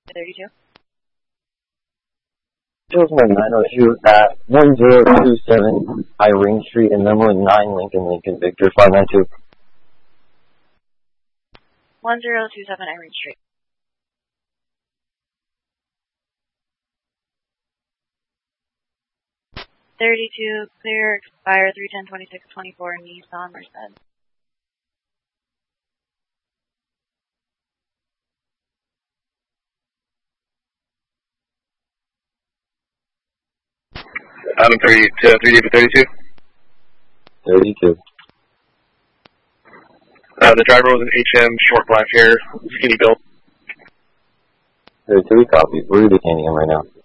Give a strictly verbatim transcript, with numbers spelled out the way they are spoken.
thirty-two. Gentleman nine oh two at one zero two seven Irene Street and Memwood nine Lincoln Lincoln Victor five nine two. one zero two seven Irene Street. thirty-two, clear, expire three ten twenty-six twenty-four, Nissan Merced. Adam thirty, uh, three D for thirty-two. thirty-two. Uh, the driver was an H M, short black hair, skinny build. thirty-three, copy. We're detaining him right now.